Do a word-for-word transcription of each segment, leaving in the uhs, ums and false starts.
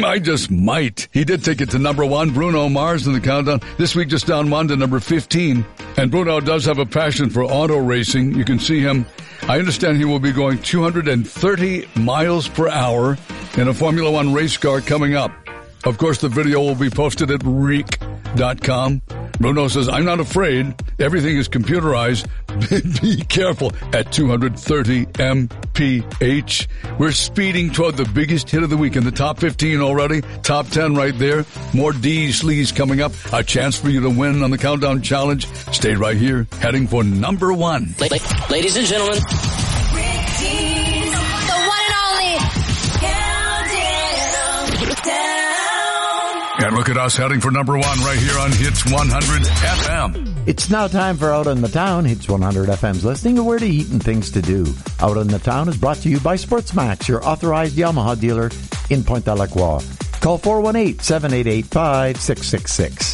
I just might. He did take it to number one. Bruno Mars in the countdown. This week just down one to number fifteen. And Bruno does have a passion for auto racing. You can see him. I understand he will be going two hundred thirty miles per hour in a Formula One race car coming up. Of course, the video will be posted at reek dot com. Bruno says, I'm not afraid. Everything is computerized. Be careful at two hundred thirty miles per hour. We're speeding toward the biggest hit of the week in the top fifteen already. Top ten right there. More D sleaze coming up. A chance for you to win on the Countdown Challenge. Stay right here. Heading for number one. Ladies and gentlemen. And look at us heading for number one right here on Hits one hundred F M. It's now time for Out in the Town, Hits one hundred F M's listing of where to eat and things to do. Out in the Town is brought to you by SportsMax, your authorized Yamaha dealer in Pointe-à-la-Croix. Call four one eight, seven eight eight, five six six six.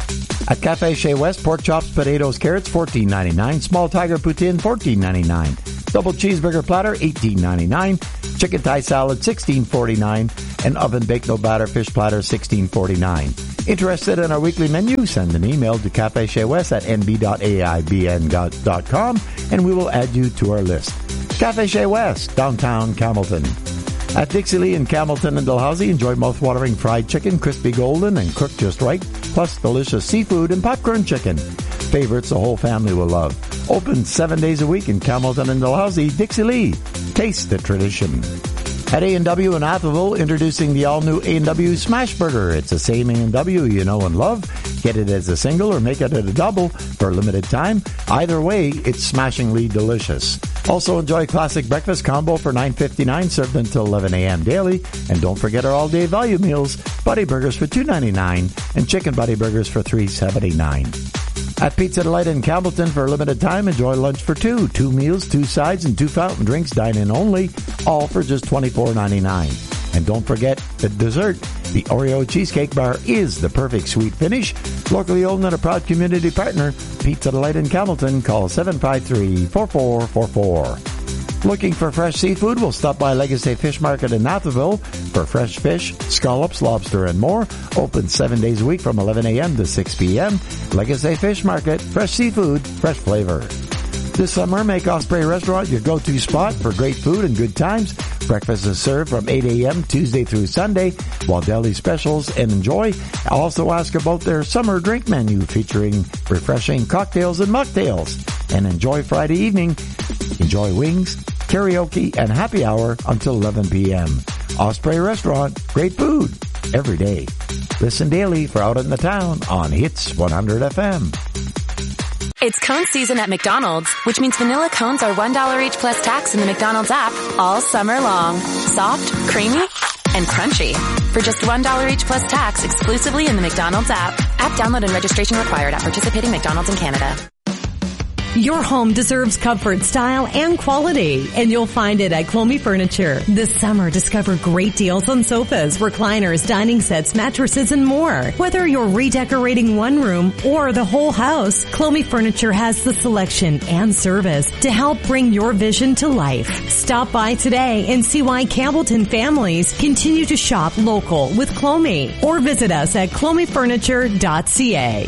At Cafe Chez West, pork chops, potatoes, carrots, fourteen ninety-nine. Small tiger poutine, fourteen ninety-nine. Double cheeseburger platter, eighteen ninety-nine. Chicken Thai salad, sixteen forty-nine. And oven baked no batter fish platter, sixteen forty-nine. Interested in our weekly menu? Send an email to cafe chez west at n b dot a i b n dot com and we will add you to our list. Cafe Chez West, downtown Campbellton. At Dixie Lee in Campbellton and Dalhousie, enjoy mouth-watering fried chicken, crispy golden and cooked just right, plus delicious seafood and popcorn chicken. Favorites the whole family will love. Open seven days a week in Campbellton and Dalhousie. Dixie Lee, taste the tradition. At A and W in Atholville, introducing the all-new A and W Smash Burger. It's the same A and W you know and love. Get it as a single or make it at a double for a limited time. Either way, it's smashingly delicious. Also enjoy classic breakfast combo for nine fifty-nine, served until eleven a.m. daily. And don't forget our all-day value meals, Buddy Burgers for two ninety-nine and Chicken Buddy Burgers for three seventy-nine. At Pizza Delight in Campbellton for a limited time, enjoy lunch for two. Two meals, two sides, and two fountain drinks, dine-in only, all for just twenty-four ninety-nine. And don't forget the dessert. The Oreo Cheesecake Bar is the perfect sweet finish. Locally owned and a proud community partner, Pizza Delight in Campbellton. Call seven five three, four four four four. Looking for fresh seafood? We'll stop by Legacy Fish Market in Atholville for fresh fish, scallops, lobster, and more. Open seven days a week from eleven a.m. to six p.m. Legacy Fish Market, fresh seafood, fresh flavor. This summer, make Osprey Restaurant your go-to spot for great food and good times. Breakfast is served from eight a.m. Tuesday through Sunday, while deli specials and enjoy. Also ask about their summer drink menu featuring refreshing cocktails and mocktails. And enjoy Friday evening. Enjoy wings, karaoke, and happy hour until eleven p.m. Osprey Restaurant, great food every day. Listen daily for Out in the Town on Hits one hundred F M. It's cone season at McDonald's, which means vanilla cones are one dollar each plus tax in the McDonald's app all summer long. Soft, creamy, and crunchy. For just one dollar each plus tax exclusively in the McDonald's app. App download and registration required at participating McDonald's in Canada. Your home deserves comfort, style, and quality, and you'll find it at Clomie Furniture. This summer, discover great deals on sofas, recliners, dining sets, mattresses, and more. Whether you're redecorating one room or the whole house, Clomie Furniture has the selection and service to help bring your vision to life. Stop by today and see why Campbellton families continue to shop local with Clomie, or visit us at clomie furniture dot c a.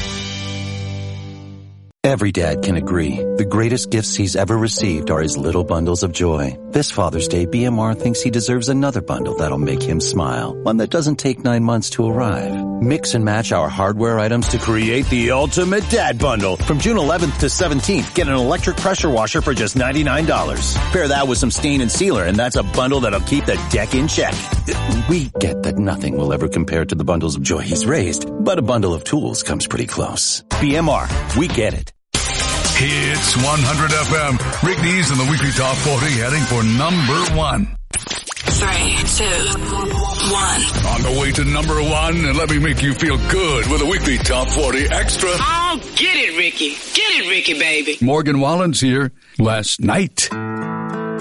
Every dad can agree the greatest gifts he's ever received are his little bundles of joy. This Father's Day, B M R thinks he deserves another bundle that'll make him smile, one that doesn't take nine months to arrive. Mix and match our hardware items to create the ultimate dad bundle. From June eleventh to seventeenth, get an electric pressure washer for just ninety-nine dollars. Pair that with some stain and sealer, and that's a bundle that'll keep the deck in check. We get that nothing will ever compare to the bundles of joy he's raised, but a bundle of tools comes pretty close. B M R, we get it. Hits one hundred F M. Rick Dees in the weekly top forty, heading for number one. Three, two, one. On the way to number one, and let me make you feel good with a weekly top forty extra. Oh, get it, Ricky. Get it, Ricky, baby. Morgan Wallen's here. Last night.